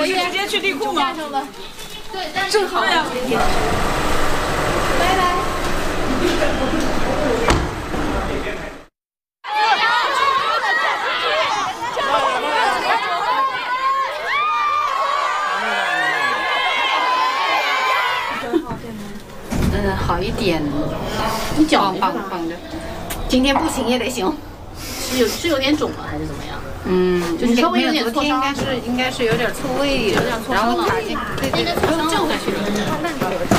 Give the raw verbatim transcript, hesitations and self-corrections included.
直接去地库吗？ 对，但是正好呀。 拜拜。 嗯，好一点。 你脚棒棒棒的。今天不行也得行。 是有是有点肿了还是怎么样？ 嗯， 就是稍微有点昨天应该是应该是有点错位， 有点错然后了， 卡进，对对， 应该重新正回去了。